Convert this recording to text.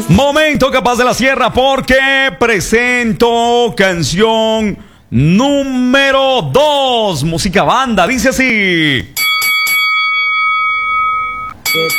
Momento Capaz de la Sierra porque presento canción número 2, música banda, dice así. Que